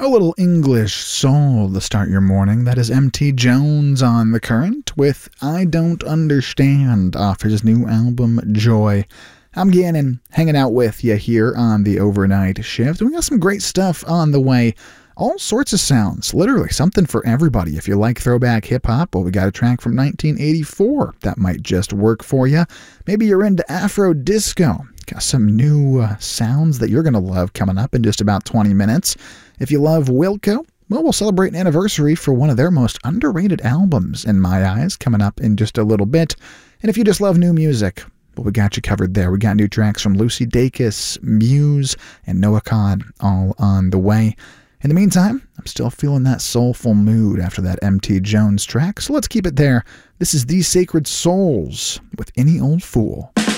A little English soul to start your morning. That is MT Jones on The Current with I Don't Understand off his new album, Joy. I'm Gannon, hanging out with you here on the overnight shift. We got some great stuff on the way. All sorts of sounds, literally something for everybody. If you like throwback hip-hop, well, we got a track from 1984 that might just work for you. Maybe you're into Afro disco. Got some new sounds that you're going to love coming up in just about 20 minutes. If you love Wilco, well, we'll celebrate an anniversary for one of their most underrated albums, in my eyes, coming up in just a little bit. And if you just love new music, well, we got you covered there. We got new tracks from Lucy Dacus, Muse, and Noah Kahan all on the way. In the meantime, I'm still feeling that soulful mood after that MT Jones track, so let's keep it there. This is These Sacred Souls with Any Old Fool.